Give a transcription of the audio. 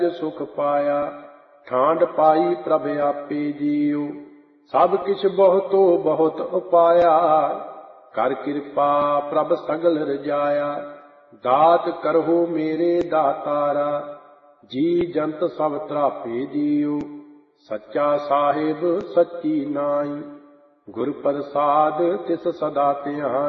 ਸੁਖ ਪਾਇਆ। ਠਾਂਡ ਪਾਈ ਪ੍ਰਭ ਆਪੇ ਜੀਉ, ਸਭ ਕਿਛ ਬਹੁਤੋ ਬਹੁਤ ਉਪਾਇਆ। ਕਰ ਕਿਰਪਾ ਪ੍ਰਭ ਸਗਲ ਰਜਾਇਆ, ਦਾਤ ਕਰਹੁ ਮੇਰੇ ਦਾਤਾਰਾ। ਜੀ ਜੰਤ ਸਭ ਤਰਾਪੇ ਜੀਉ, ਸੱਚਾ ਸਾਹਿਬ ਸੱਚੀ ਨਾਈ। ਗੁਰ ਪ੍ਰਸਾਦ ਤਿਸ ਸਦਾ ਧਿਆਈ।